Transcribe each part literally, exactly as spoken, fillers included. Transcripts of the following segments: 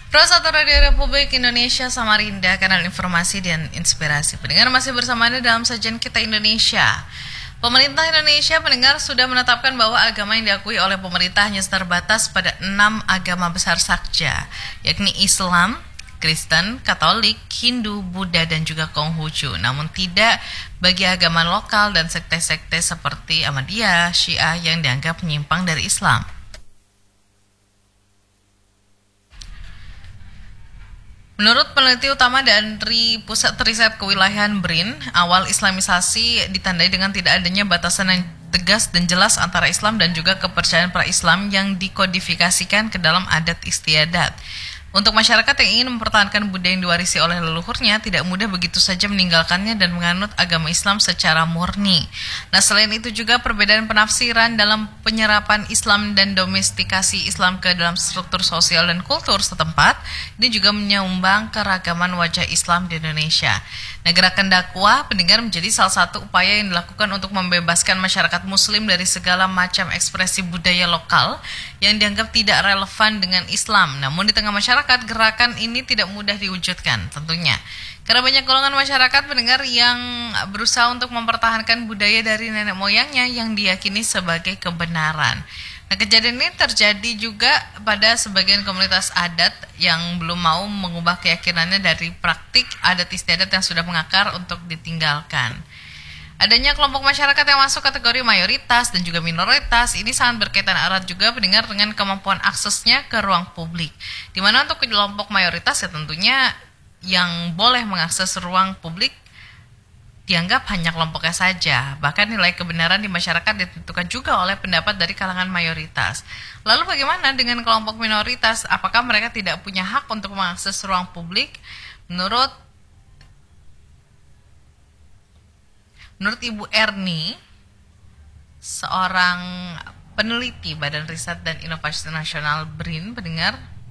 Prosatu Radio Republik Indonesia Samarinda, kanal informasi dan inspirasi. Pendengar masih bersama Anda dalam Sajian Kita Indonesia. Pemerintah Indonesia, pendengar, sudah menetapkan bahwa agama yang diakui oleh pemerintah hanya terbatas pada enam agama besar saja, yakni Islam, Kristen, Katolik, Hindu, Buddha, dan juga Konghucu. Namun tidak bagi agama lokal dan sekte-sekte seperti Ahmadiyah, Syiah yang dianggap menyimpang dari Islam. Menurut peneliti utama dari Pusat Riset Kewilayahan B R I N, awal Islamisasi ditandai dengan tidak adanya batasan yang tegas dan jelas antara Islam dan juga kepercayaan pra-Islam yang dikodifikasikan ke dalam adat istiadat. Untuk masyarakat yang ingin mempertahankan budaya yang diwarisi oleh leluhurnya, tidak mudah begitu saja meninggalkannya dan menganut agama Islam secara murni. Nah, selain itu juga perbedaan penafsiran dalam penyerapan Islam dan domestikasi Islam ke dalam struktur sosial dan kultur setempat, ini juga menyumbang keragaman wajah Islam di Indonesia. Nah, gerakan dakwah pendengar menjadi salah satu upaya yang dilakukan untuk membebaskan masyarakat Muslim dari segala macam ekspresi budaya lokal yang dianggap tidak relevan dengan Islam. Namun di tengah masyarakat, gerakan ini tidak mudah diwujudkan tentunya. Karena banyak golongan masyarakat pendengar yang berusaha untuk mempertahankan budaya dari nenek moyangnya yang diyakini sebagai kebenaran. Nah, kejadian ini terjadi juga pada sebagian komunitas adat yang belum mau mengubah keyakinannya dari praktik adat istiadat yang sudah mengakar untuk ditinggalkan. Adanya kelompok masyarakat yang masuk kategori mayoritas dan juga minoritas ini sangat berkaitan erat juga pendengar dengan kemampuan aksesnya ke ruang publik. Di mana untuk kelompok mayoritas ya tentunya yang boleh mengakses ruang publik dianggap hanya kelompoknya saja. Bahkan nilai kebenaran di masyarakat ditentukan juga oleh pendapat dari kalangan mayoritas. Lalu bagaimana dengan kelompok minoritas? Apakah mereka tidak punya hak untuk mengakses ruang publik? Menurut Menurut Ibu Erni, seorang peneliti Badan Riset dan Inovasi Nasional B R I N, pendengar,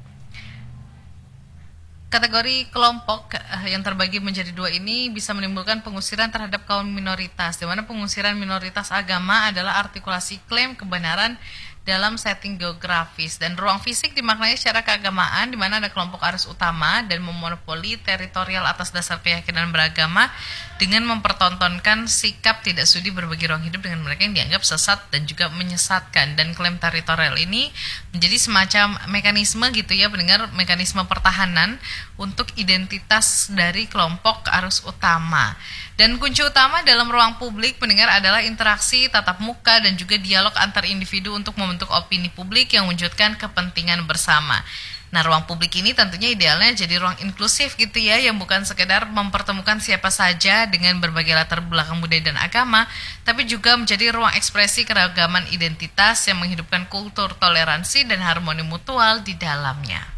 kategori kelompok yang terbagi menjadi dua ini bisa menimbulkan pengusiran terhadap kaum minoritas, di mana pengusiran minoritas agama adalah artikulasi klaim kebenaran dalam setting geografis, dan ruang fisik dimaknai secara keagamaan, di mana ada kelompok arus utama dan memonopoli teritorial atas dasar keyakinan beragama dengan mempertontonkan sikap tidak sudi berbagi ruang hidup dengan mereka yang dianggap sesat dan juga menyesatkan. Dan klaim teritorial ini menjadi semacam mekanisme gitu ya pendengar, mekanisme pertahanan untuk identitas dari kelompok arus utama. Dan kunci utama dalam ruang publik pendengar adalah interaksi tatap muka dan juga dialog antar individu untuk membentuk opini publik yang mewujudkan kepentingan bersama. Nah, ruang publik ini tentunya idealnya jadi ruang inklusif gitu ya, yang bukan sekedar mempertemukan siapa saja dengan berbagai latar belakang budaya dan agama, tapi juga menjadi ruang ekspresi keragaman identitas yang menghidupkan kultur toleransi dan harmoni mutual di dalamnya.